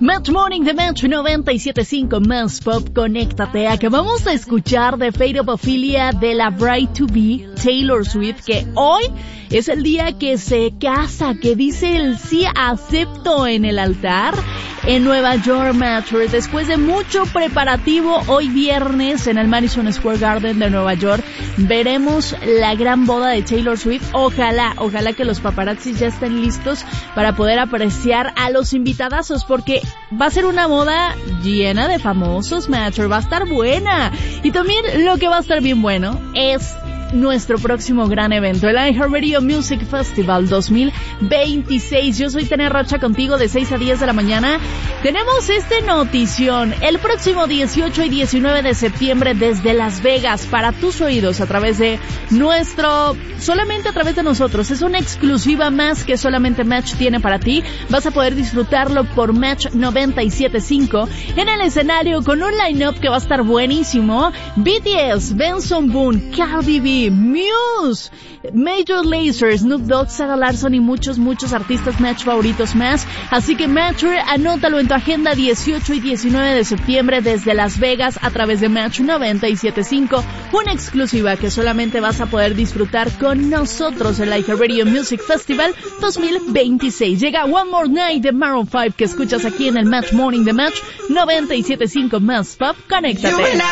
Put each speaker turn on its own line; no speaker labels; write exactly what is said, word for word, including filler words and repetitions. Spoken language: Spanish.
Match Morning de Match noventa y siete punto cinco Más Pop, conéctate. Acabamos de escuchar The Fate of Ophelia de la Bride to Be, Taylor Swift, que hoy es el día que se casa, que dice el sí acepto en el altar en Nueva York, Match. Después de mucho preparativo, hoy viernes en el Madison Square Garden de Nueva York veremos la gran boda de Taylor Swift. Ojalá, ojalá que los paparazzis ya estén listos para poder apreciar a los invitadazos, porque va a ser una boda llena de famosos, Match. Va a estar buena. Y también lo que va a estar bien bueno es nuestro próximo gran evento, el iHeartRadio Music Festival dos mil veintiséis. Yo soy Tania Rocha, contigo de seis a diez de la mañana. Tenemos este notición el próximo dieciocho y diecinueve de septiembre desde Las Vegas para tus oídos a través de nuestro, solamente a través de nosotros. Es una exclusiva más que solamente Match tiene para ti. Vas a poder disfrutarlo por Match noventa y siete punto cinco en el escenario con un line-up que va a estar buenísimo. B T S, Benson Boone, Cardi B, Muse, Major Lazer, Snoop Dogg, Sarah Larson y muchos, muchos artistas Match favoritos más. Así que Match, anótalo en tu agenda, dieciocho y diecinueve de septiembre desde Las Vegas a través de Match noventa y siete punto cinco. Una exclusiva que solamente vas a poder disfrutar con nosotros en el iHeartRadio Music Festival dos mil veintiséis. Llega One More Night de Maroon five que escuchas aquí en el Match Morning de Match noventa y siete punto cinco Más Pop. Conéctate.